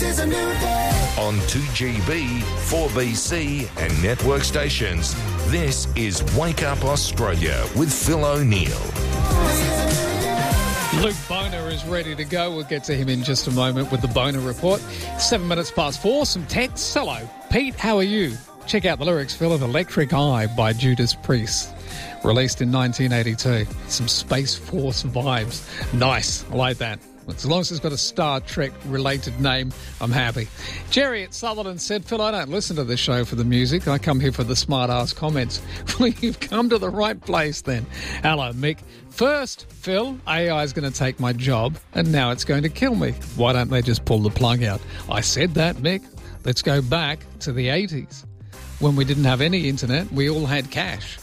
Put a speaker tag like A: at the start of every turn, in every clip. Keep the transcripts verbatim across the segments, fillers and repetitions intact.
A: There's a new day.
B: On two G B, four B C and network stations, this is Wake Up Australia with Phil O'Neill.
C: Luke Boner is ready to go. We'll get to him in just a moment with the Boner Report. Seven minutes past four, some texts. Hello, Pete, how are you? Check out the lyrics, Phil, of Electric Eye by Judas Priest, released in nineteen eighty-two. Some Space Force vibes. Nice, I like that. As long as it's got a Star Trek-related name, I'm happy. Jerry at Sutherland said, Phil, I don't listen to this show for the music. I come here for the smart-ass comments. Well, you've come to the right place then. Hello, Mick. First, Phil, A I is going to take my job, and now it's going to kill me. Why don't they just pull the plug out? I said that, Mick. Let's go back to the eighties, when we didn't have any internet. We all had cash.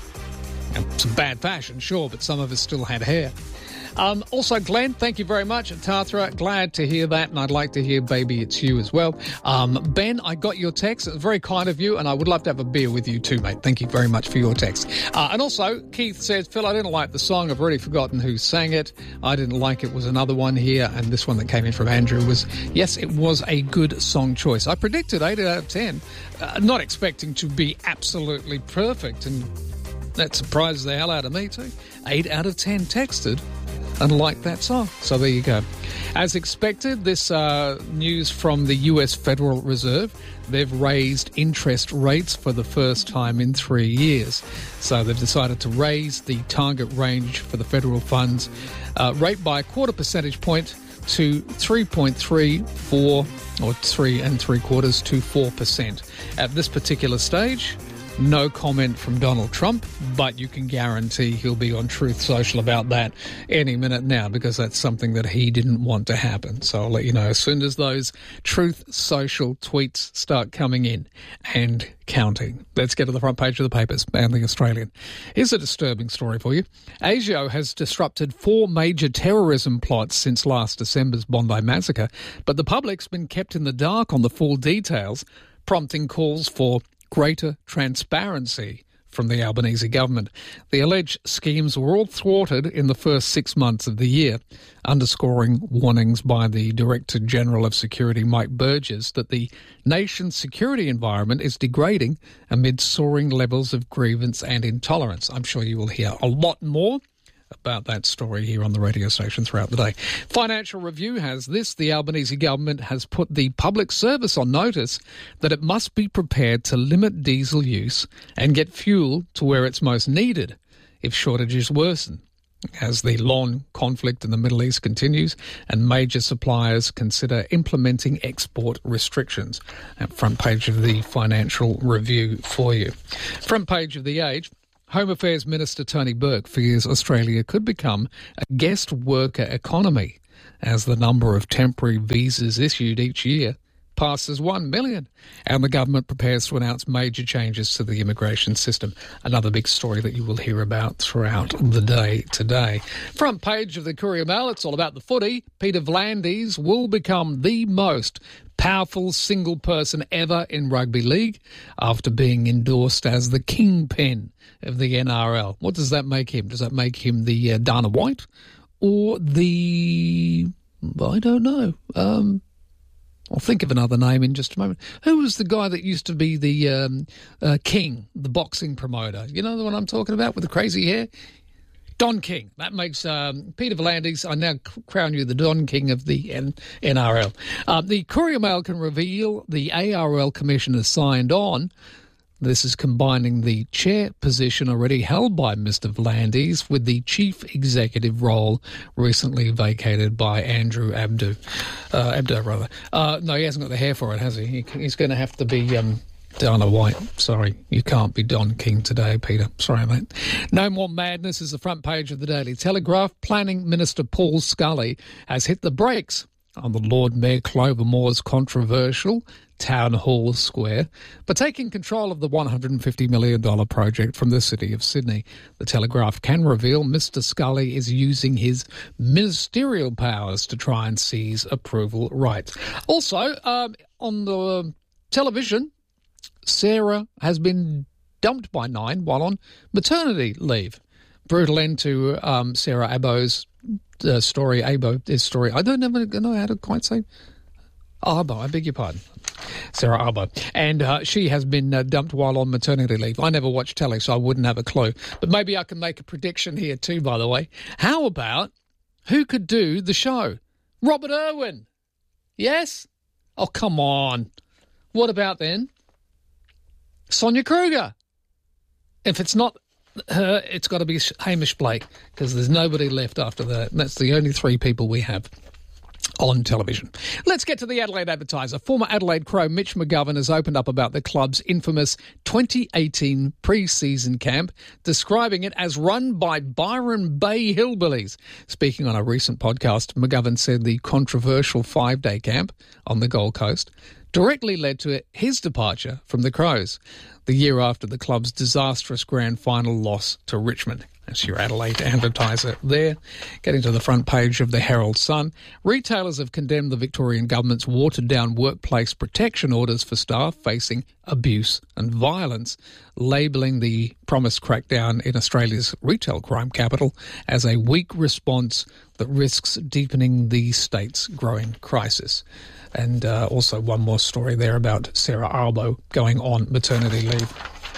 C: And some bad fashion, sure, but some of us still had hair. Um, also, Glenn, thank you very much at Tathra. Glad to hear that, and I'd like to hear Baby It's You as well. Um, Ben, I got your text. It was very kind of you, and I would love to have a beer with you too, mate. Thank you very much for your text. Uh, and also, Keith says, Phil, I didn't like the song. I've already forgotten who sang it. I didn't like it was another one here, and this one that came in from Andrew was, yes, it was a good song choice. I predicted eight out of ten, uh, not expecting to be absolutely perfect, and that surprises the hell out of me too. eight out of ten texted and like that song. So there you go. As expected, this uh, news from the U S Federal Reserve, they've raised interest rates for the first time in three years. So they've decided to raise the target range for the federal funds uh, rate by a quarter percentage point to three point three four or three and three quarters to four percent. At this particular stage, no comment from Donald Trump, but you can guarantee he'll be on Truth Social about that any minute now, because that's something that he didn't want to happen. So I'll let you know as soon as those Truth Social tweets start coming in and counting. Let's get to the front page of the papers and the Australian. Here's a disturbing story for you. ASIO has disrupted four major terrorism plots since last December's Bondi massacre, but the public's been kept in the dark on the full details, prompting calls for greater transparency from the Albanese government. The alleged schemes were all thwarted in the first six months of the year, underscoring warnings by the Director General of Security, Mike Burgess, that the nation's security environment is degrading amid soaring levels of grievance and intolerance. I'm sure you will hear a lot more about that story here on the radio station throughout the day. Financial Review has this. The Albanese government has put the public service on notice that it must be prepared to limit diesel use and get fuel to where it's most needed if shortages worsen, as the long conflict in the Middle East continues and major suppliers consider implementing export restrictions. At front page of the Financial Review for you. Front page of The Age. Home Affairs Minister Tony Burke fears Australia could become a guest worker economy as the number of temporary visas issued each year passes one million, and the government prepares to announce major changes to the immigration system. Another big story that you will hear about throughout the day today. Front page of the Courier Mail, it's all about the footy. Peter V'landys will become the most powerful single person ever in rugby league after being endorsed as the kingpin of the N R L. What does that make him? Does that make him the uh, Dana White or the... I don't know. Um, I'll think of another name in just a moment. Who was the guy that used to be the um, uh, King, the boxing promoter? You know the one I'm talking about with the crazy hair? Don King. That makes um, Peter V'landys, I now crown you the Don King of the N- NRL. Uh, the Courier Mail can reveal the A R L commissioner signed on. This is combining the chair position already held by Mister V'landys with the chief executive role recently vacated by Andrew Abdo. Uh, Abdo, rather. Uh, no, he hasn't got the hair for it, has he? he he's going to have to be... Um, Dana White. Sorry, you can't be Don King today, Peter. Sorry, mate. No more madness is the front page of the Daily Telegraph. Planning Minister Paul Scully has hit the brakes on the Lord Mayor Clover Moore's controversial Town Hall Square by taking control of the one hundred fifty million dollars project from the City of Sydney. The Telegraph can reveal Mister Scully is using his ministerial powers to try and seize approval rights. Also, um, on the television, Sarah has been dumped by Nine while on maternity leave. Brutal end to um, Sarah Abo's uh, story, Abo, his story. I don't ever know how to quite say Arbo, I beg your pardon. Sarah Arbo. And uh, she has been uh, dumped while on maternity leave. I never watched telly, so I wouldn't have a clue. But maybe I can make a prediction here too, by the way. How about who could do the show? Robert Irwin. Yes? Oh, come on. What about then? Sonia Kruger. If it's not her, it's got to be Hamish Blake, because there's nobody left after that. That's the only three people we have on television. Let's get to the Adelaide Advertiser. Former Adelaide Crow Mitch McGovern has opened up about the club's infamous twenty eighteen pre-season camp, describing it as run by Byron Bay hillbillies. Speaking on a recent podcast, McGovern said the controversial five-day camp on the Gold Coast directly led to his departure from the Crows, the year after the club's disastrous grand final loss to Richmond. That's your Adelaide Advertiser there. Getting to the front page of the Herald Sun, retailers have condemned the Victorian government's watered-down workplace protection orders for staff facing abuse and violence, labelling the promised crackdown in Australia's retail crime capital as a weak response that risks deepening the state's growing crisis. And uh, also one more story there about Sarah Arbo going on maternity leave.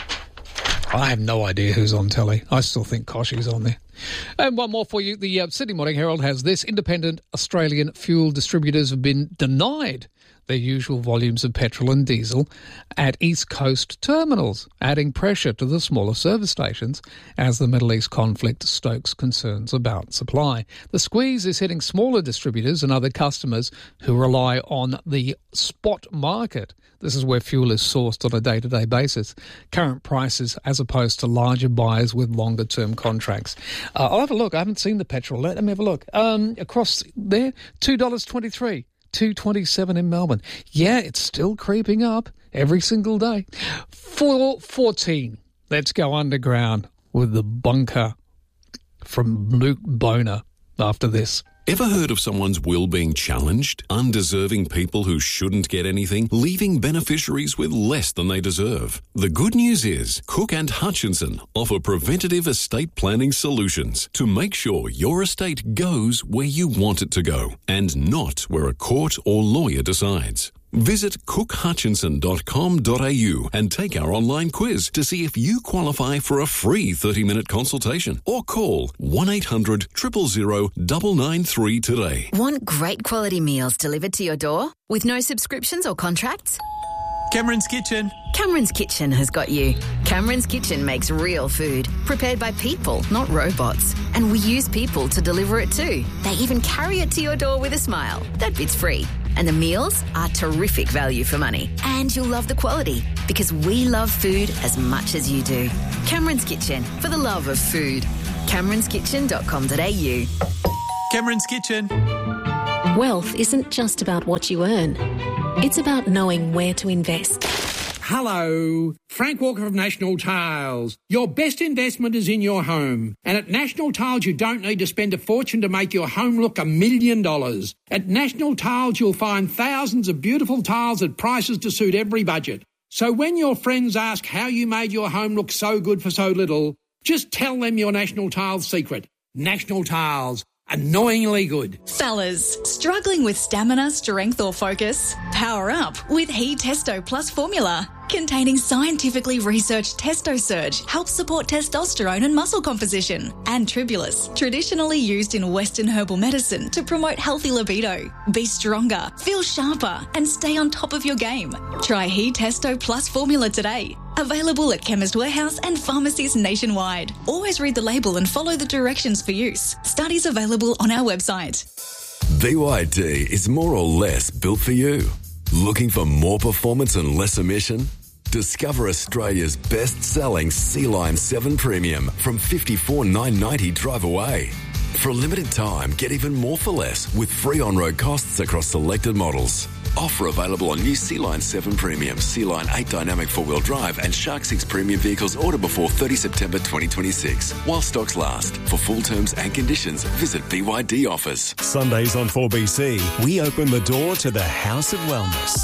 C: I have no idea who's on telly. I still think Koshy's on there. And one more for you. The uh, Sydney Morning Herald has this. Independent Australian fuel distributors have been denied their usual volumes of petrol and diesel at East Coast terminals, adding pressure to the smaller service stations as the Middle East conflict stokes concerns about supply. The squeeze is hitting smaller distributors and other customers who rely on the spot market. This is where fuel is sourced on a day-to-day basis. Current prices as opposed to larger buyers with longer-term contracts. Uh, I'll have a look. I haven't seen the petrol. Let me have a look. Um, across there, two dollars twenty-three. two twenty-seven in Melbourne. Yeah, it's still creeping up every single day. four fourteen. Let's go underground with the bunker from Luke Boner after this.
A: Ever heard of someone's will being challenged? Undeserving people who shouldn't get anything, leaving beneficiaries with less than they deserve. The good news is Cook and Hutchinson offer preventative estate planning solutions to make sure your estate goes where you want it to go and not where a court or lawyer decides. Visit cook hutchinson dot com dot a u and take our online quiz to see if you qualify for a free thirty-minute consultation, or call one eight hundred, zero zero zero, nine nine three today.
D: Want great quality meals delivered to your door with no subscriptions or contracts?
E: Cameron's Kitchen.
D: Cameron's Kitchen has got you. Cameron's Kitchen makes real food, prepared by people, not robots. And we use people to deliver it too. They even carry it to your door with a smile. That bit's free. And the meals are terrific value for money. And you'll love the quality, because we love food as much as you do. Cameron's Kitchen, for the love of food. camerons kitchen dot com dot a u.
E: Cameron's Kitchen.
F: Wealth isn't just about what you earn. It's about knowing where to invest.
G: Hello, Frank Walker of National Tiles. Your best investment is in your home. And at National Tiles, you don't need to spend a fortune to make your home look a million dollars. At National Tiles, you'll find thousands of beautiful tiles at prices to suit every budget. So when your friends ask how you made your home look so good for so little, just tell them your National Tiles secret. National Tiles. Annoyingly good.
H: Fellas, struggling with stamina, strength or focus? Power up with He Testo Plus formula. Containing scientifically researched Testo Surge, helps support testosterone and muscle composition. And Tribulus, traditionally used in Western herbal medicine to promote healthy libido. Be stronger, feel sharper and stay on top of your game. Try He Testo Plus formula today. Available at Chemist Warehouse and pharmacies nationwide. Always read the label and follow the directions for use. Studies available on our website.
I: B Y D is more or less built for you. Looking for more performance and less emission? Discover Australia's best-selling Sea Line seven Premium from fifty-four thousand nine hundred ninety dollars drive away. For a limited time, get even more for less with free on-road costs across selected models. Offer available on new Sea Line seven Premium, Sea Line eight Dynamic four-wheel drive and Shark six Premium vehicles order before thirtieth September twenty twenty-six. While stocks last. For full terms and conditions, visit B Y D Office.
J: Sundays on four B C, we open the door to the House of Wellness.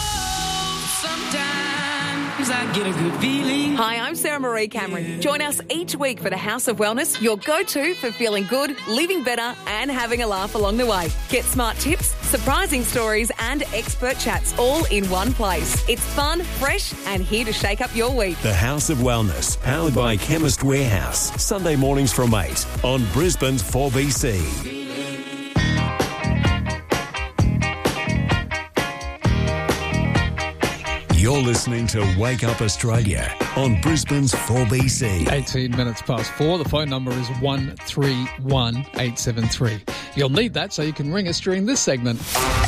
K: I get a good feeling. Hi, I'm Sarah Marie Cameron. Join us each week for the House of Wellness, your go-to for feeling good, living better and having a laugh along the way. Get smart tips, surprising stories and expert chats all in one place. It's fun, fresh and here to shake up your week.
J: The House of Wellness, powered by Chemist Warehouse. Sunday mornings from eight on Brisbane's four B C. You're listening to Wake Up Australia on Brisbane's four B C.
C: eighteen minutes past four. The phone number is one three one eight seven three. You'll need that so you can ring us during this segment.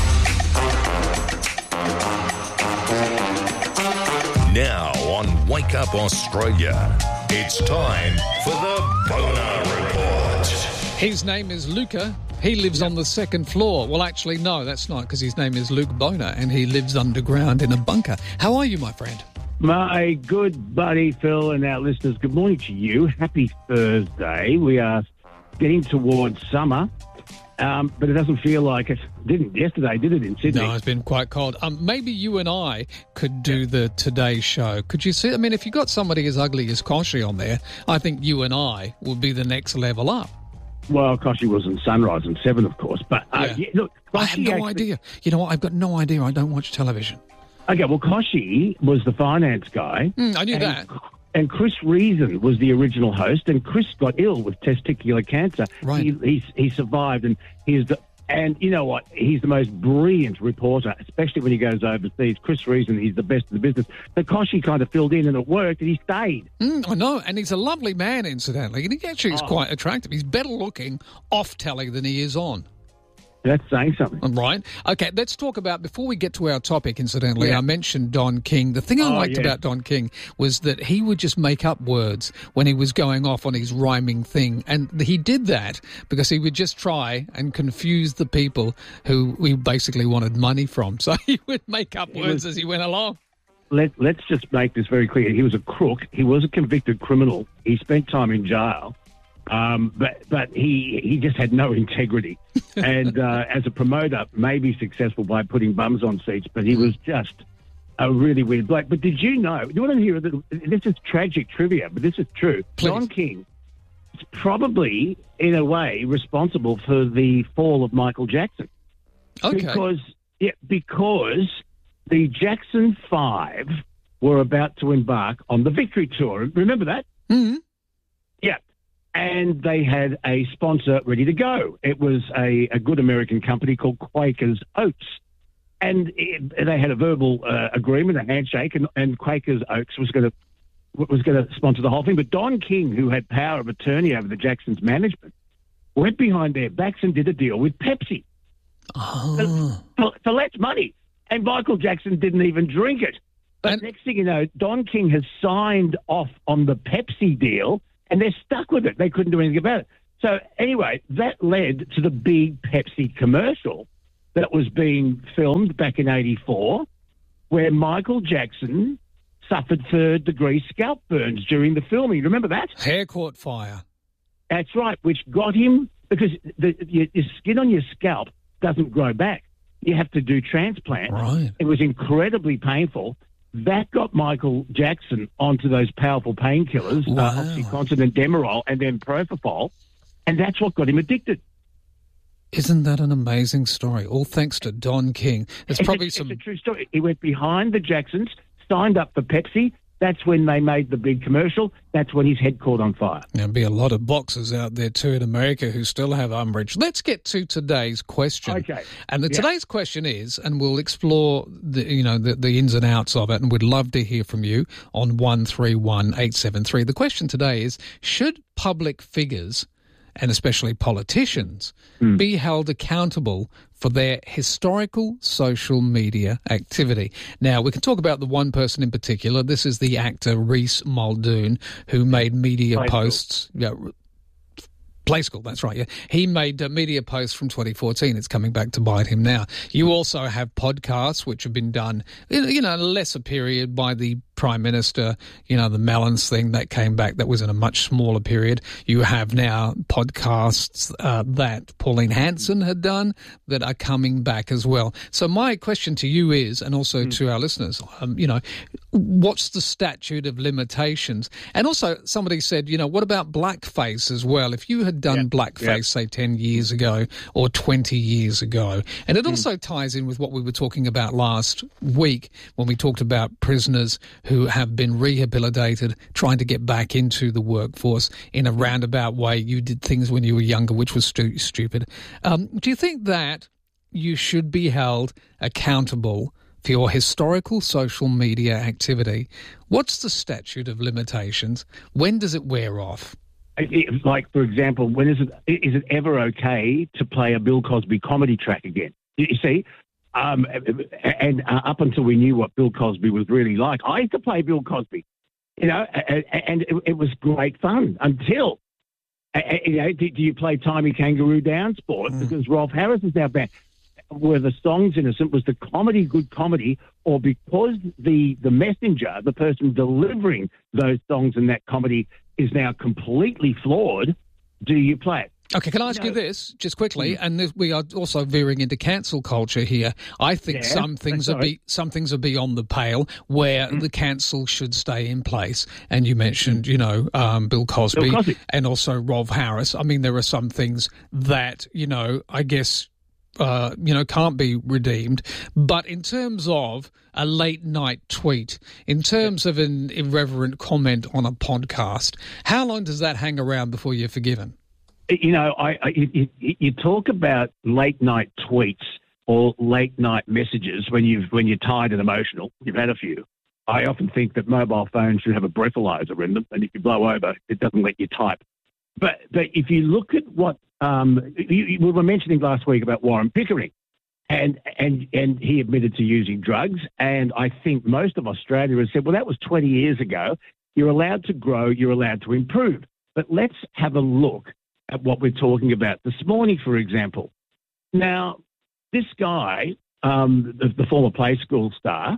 B: Now on Wake Up Australia, it's time for the Boner Report.
C: His name is Luca. He lives on the second floor. Well, actually, no, that's not, because his name is Luke Boner and he lives underground in a bunker. How are you, my friend?
L: My good buddy Phil and our listeners, good morning to you. Happy Thursday. We are getting towards summer, um, but it doesn't feel like it didn't yesterday, did it, in Sydney?
C: No, it's been quite cold. Um, maybe you and I could do the Today Show. Could you see? I mean, if you got somebody as ugly as Koshi on there, I think you and I would be the next level up.
L: Well, Koshi was in Sunrise and Seven, of course. But uh,
C: yeah.
L: yeah, look,
C: I have no
L: actually,
C: idea. You know what? I've got no idea. I don't watch television.
L: Okay, well, Koshi was the finance guy.
C: Mm, I knew
L: and,
C: that.
L: And Chris Reason was the original host, and Chris got ill with testicular cancer.
C: Right.
L: He, he, he survived, and he's the. And you know what? He's the most brilliant reporter, especially when he goes overseas. Chris Reason, he's the best in the business. But Koshi kind of filled in and it worked, and he stayed.
C: Mm, I know, and he's a lovely man, incidentally. And he actually is
L: Oh.
C: quite attractive. He's better looking off telly than he is on.
L: That's saying something.
C: Right. Okay, let's talk about, before we get to our topic, incidentally,
L: Yeah.
C: I mentioned Don King. The thing I
L: Oh,
C: liked
L: yeah.
C: about Don King was that he would just make up words when he was going off on his rhyming thing. And he did that because he would just try and confuse the people who we basically wanted money from. So he would make up
L: He
C: words
L: was-
C: as he went along.
L: Let, let's just make this very clear. He was a crook. He was a convicted criminal. He spent time in jail. Um, but but he he just had no integrity. And uh, as a promoter, may be successful by putting bums on seats, but he was just a really weird bloke. But did you know, you want to hear, a little, this is tragic trivia, but this is true.
C: Please.
L: Don King is probably, in a way, responsible for the fall of Michael Jackson.
C: Okay.
L: Because, yeah, because the Jackson Five were about to embark on the Victory Tour. Remember that?
C: Mm-hmm.
L: Yeah. And they had a sponsor ready to go. It was a, a good American company called Quakers Oats. And it, they had a verbal uh, agreement, a handshake, and, and Quakers Oats was going to was going to sponsor the whole thing. But Don King, who had power of attorney over the Jacksons' management, went behind their backs and did a deal with Pepsi
C: Oh.
L: for, for less money. And Michael Jackson didn't even drink it. But
C: And-
L: next thing you know, Don King has signed off on the Pepsi deal, and they're stuck with it. They couldn't do anything about it. So anyway, that led to the big Pepsi commercial that was being filmed back in eighty-four, where Michael Jackson suffered third-degree scalp burns during the filming. Remember that?
C: Hair caught fire.
L: That's right, which got him, because the, your, your skin on your scalp doesn't grow back. You have to do transplant.
C: Right.
L: It was incredibly painful. That got Michael Jackson onto those powerful painkillers,
C: Wow.
L: uh, OxyContin and Demerol, and then Propofol, and that's what got him addicted.
C: Isn't that an amazing story? All thanks to Don King. There's
L: It's
C: probably
L: a,
C: some...
L: It's a true story. He went behind the Jacksons, signed up for Pepsi. That's when they made the big commercial. That's when his head caught on fire.
C: There'll be a lot of boxers out there too in America who still have umbrage. Let's get to today's question.
L: Okay.
C: And the,
L: Yeah.
C: today's question is, and we'll explore the you know the, the ins and outs of it, and we'd love to hear from you on one three one eight seven three. The question today is: should public figures, and especially politicians,
L: Hmm.
C: be held accountable for their historical social media activity? Now, we can talk about the one person in particular. This is the actor Reese Muldoon, who made media
L: Play School.
C: posts. Yeah, Play School, that's right, yeah. He made uh, media posts from twenty fourteen. It's coming back to bite him now. You also have podcasts which have been done in, you know, a lesser period by the Prime Minister, you know, the Mellons thing that came back, that was in a much smaller period. You have now podcasts uh, that Pauline Hanson had done that are coming back as well. So my question to you is, and also mm. to our listeners, um, you know, what's the statute of limitations? And also somebody said, you know, what about blackface as well? If you had done yeah. blackface, yeah. say, ten years ago or twenty years ago, and it mm. also ties in with what we were talking about last week when we talked about prisoners who have been rehabilitated, trying to get back into the workforce in a roundabout way. You did things when you were younger, which was stu- stupid. Um, do you think that you should be held accountable for your historical social media activity? What's the statute of limitations? When does it wear off?
L: Like, for example, when is it is it ever okay to play a Bill Cosby comedy track again? You see, um, and uh, up until we knew what Bill Cosby was really like, I used to play Bill Cosby, you know, and it, it was great fun until, you know, do, do you play Timey Kangaroo Down Sport? Mm. Because Rolf Harris is now back. Were the songs innocent? Was the comedy good comedy? Or because the, the messenger, the person delivering those songs in that comedy is now completely flawed, do you play it?
C: Okay, can I ask you, know, you this, just quickly, mm. and this, we are also veering into cancel culture here. I think yeah, some things are be, some things are beyond the pale where mm. the cancel should stay in place. And you mentioned, you know, um, Bill Cosby, Bill Cosby and also Rolf Harris. I mean, there are some things that, you know, I guess... Uh, you know, can't be redeemed. But in terms of a late night tweet, in terms of an irreverent comment on a podcast, how long does that hang around before you're forgiven?
L: You know, I, I you, you talk about late night tweets or late night messages when you've when you're tired and emotional. You've had a few. I often think that mobile phones should have a breathalyzer in them, and if you blow over, it doesn't let you type. But but if you look at what um, you, we were mentioning last week about Warren Pickering, and and and he admitted to using drugs, and I think most of Australia has said, well, that was twenty years ago. You're allowed to grow. You're allowed to improve. But let's have a look at what we're talking about this morning, for example. Now, this guy, um, the, the former Play School star,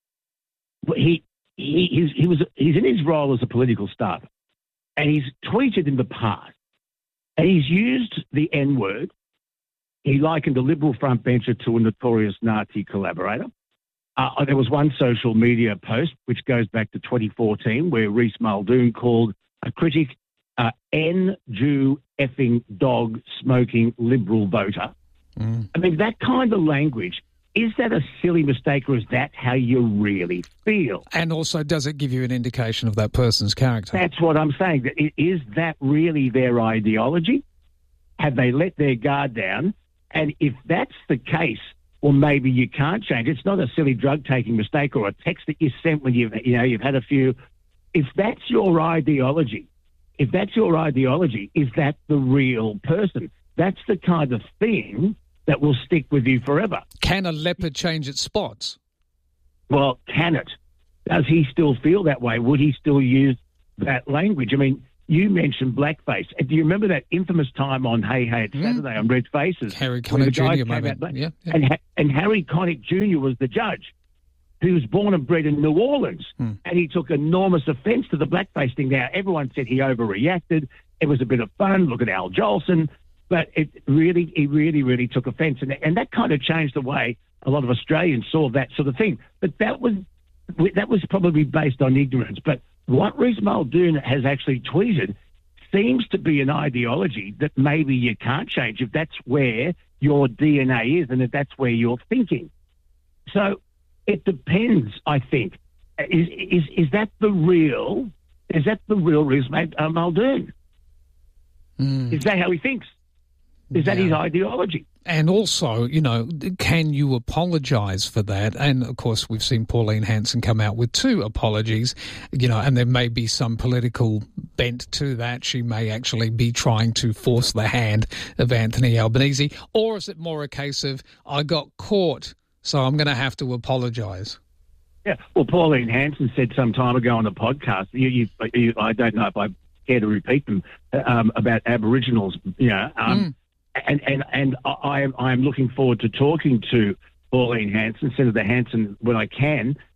L: he he he's, he was he's in his role as a political staffer. And he's tweeted in the past, and he's used the N-word. He likened a Liberal frontbencher to a notorious Nazi collaborator. Uh, there was one social media post, which goes back to twenty fourteen, where Rhys Muldoon called a critic uh, N-Jew effing dog smoking Liberal voter. Mm. I mean, that kind of language, is that a silly mistake, or is that how you really feel?
C: And also, does it give you an indication of that person's character?
L: That's what I'm saying. Is that really their ideology? Have they let their guard down? And if that's the case, well, maybe you can't change. It's not a silly drug-taking mistake or a text that you sent when you've, you know, you've had a few. If that's your ideology, if that's your ideology, is that the real person? That's the kind of thing that will stick with you forever.
C: Can a leopard change its spots?
L: Well, can it? Does he still feel that way? Would he still use that language? I mean, you mentioned blackface. Do you remember that infamous time on Hey Hey It's mm. Saturday on Red Faces?
C: Harry Connick Junior moment. Yeah, yeah.
L: And, and Harry Connick Junior was the judge, who was born and bred in New Orleans, mm. and he took enormous offence to the blackface thing. Now, everyone said he overreacted. It was a bit of fun. Look at Al Jolson. But it really, he really, really took offence, and, and that kind of changed the way a lot of Australians saw that sort of thing. But that was that was probably based on ignorance. But what Rhys Muldoon has actually tweeted seems to be an ideology that maybe you can't change if that's where your D N A is and if that's where you're thinking. So it depends, I think. Is is is that the real? Is that the real Rhys Muldoon? Mm. Is that how he thinks? Is that yeah. his ideology?
C: And also, you know, can you apologise for that? And, of course, we've seen Pauline Hanson come out with two apologies, you know, and there may be some political bent to that. She may actually be trying to force the hand of Anthony Albanese. Or is it more a case of, I got caught, so I'm going to have to apologise?
L: Yeah, well, Pauline Hanson said some time ago on the podcast, you, you, you, I don't know if I care to repeat them, um, about Aboriginals, you know, um, mm. And and and I am I am looking forward to talking to Pauline Hanson, Senator Hanson, when I can,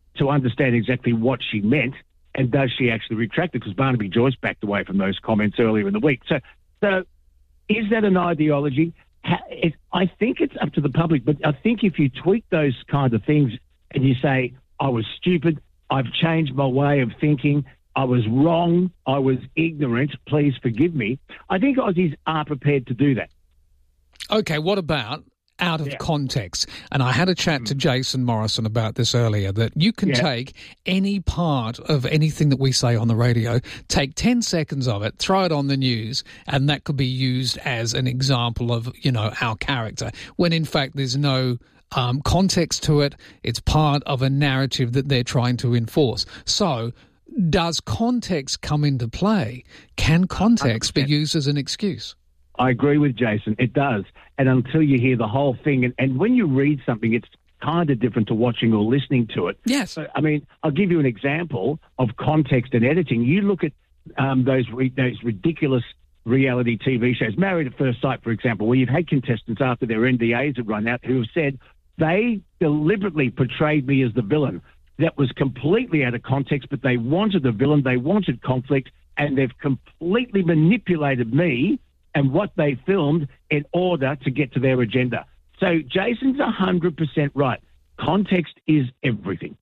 L: to understand exactly what she meant, and does she actually retract it? Because Barnaby Joyce backed away from those comments earlier in the week. So, so is that an ideology? It, I think it's up to the public, but I think if you tweak those kind of things and you say, I was stupid, I've changed my way of thinking, I was wrong, I was ignorant, please forgive me, I think Aussies are prepared to do that.
C: Okay, what about out of
L: yeah.
C: context? And I had a chat to Jason Morrison about this earlier, that you can
L: yeah.
C: take any part of anything that we say on the radio, take ten seconds of it, throw it on the news, and that could be used as an example of, you know, our character, when in fact there's no um, context to it. It's part of a narrative that they're trying to enforce. So does context come into play? Can context one hundred percent be used as an excuse?
L: I agree with Jason. It does. And until you hear the whole thing, and, and when you read something, it's kind of different to watching or listening to it.
C: Yes.
L: So, I mean, I'll give you an example of context and editing. You look at um, those re- those ridiculous reality T V shows, Married at First Sight, for example, where you've had contestants after their N D As have run out who have said they deliberately portrayed me as the villain. That was completely out of context, but they wanted a villain, they wanted conflict, and they've completely manipulated me and what they filmed in order to get to their agenda. So Jason's one hundred percent right. Context is everything.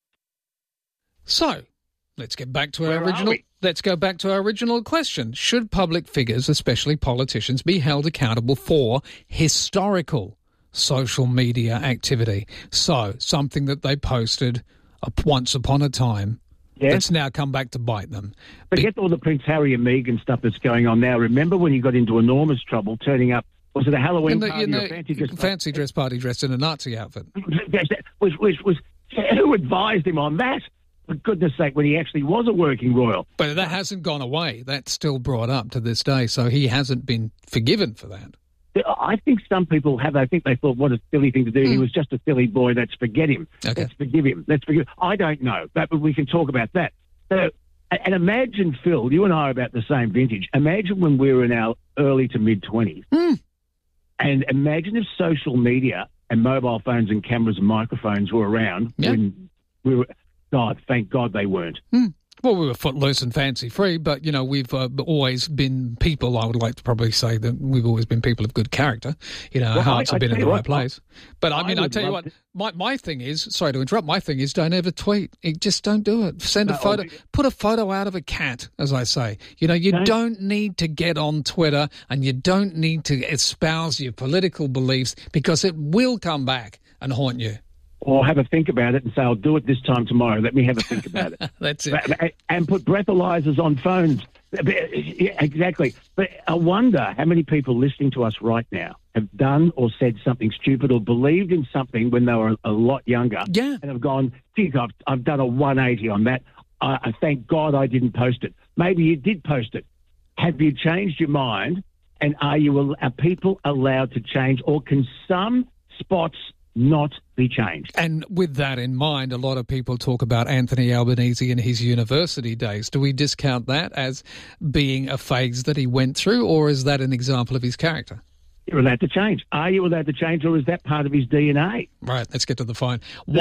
C: So let's get back to
L: Where
C: our
L: are
C: original.
L: we?
C: Let's go back to our original question. Should public figures, especially politicians, be held accountable for historical social media activity? So something that they posted once upon a time
L: yes.
C: that's now come back to bite them.
L: Forget Be- all the Prince Harry and Meghan stuff that's going on now. Remember when you got into enormous trouble turning up, was it a Halloween
C: the,
L: party
C: the,
L: or a fancy dress
C: fancy dress party dressed in a Nazi outfit?
L: Was, was, was, who advised him on that? For goodness sake, when he actually was a working royal.
C: But that hasn't gone away. That's still brought up to this day, so he hasn't been forgiven for that.
L: I think some people have. I think they thought, what a silly thing to do. Mm. He was just a silly boy. Let's forget him.
C: Okay.
L: Let's forgive him. Let's forgive him. I don't know, but we can talk about that. So, and imagine, Phil, you and I are about the same vintage. Imagine when we were in our early to mid-twenties.
C: Mm.
L: And imagine if social media and mobile phones and cameras and microphones were around
C: yeah.
L: when we were... God, thank God they weren't.
C: Mm. Well, we were footloose and fancy-free, but, you know, we've uh, always been people, I would like to probably say that we've always been people of good character. You know, our
L: well,
C: hearts
L: I,
C: have been in the
L: what,
C: right place. But, I mean,
L: I
C: I tell you what,
L: to...
C: my, my thing is, sorry to interrupt, my thing is don't ever tweet. Just don't do it. Send a
L: no,
C: photo,
L: be...
C: put a photo out of a cat, as I say. You know, you don't... don't need to get on Twitter and you don't need to espouse your political beliefs because it will come back and haunt you.
L: Or have a think about it and say, I'll do it this time tomorrow. Let me have a think about it.
C: That's it.
L: And put breathalyzers on phones. Yeah, exactly. But I wonder how many people listening to us right now have done or said something stupid or believed in something when they were a lot younger.
C: Yeah.
L: And have gone, geez, I've, I've done a one eighty on that. I, I thank God I didn't post it. Maybe you did post it. Have you changed your mind? And are you are people allowed to change, or can some spots not be changed?
C: And with that in mind, a lot of people talk about Anthony Albanese in his university days. Do we discount that as being a phase that he went through, or is that an example of his character?
L: You're allowed to change. Are you allowed to change, or is that part of his D N A?
C: Right, let's get to the phone.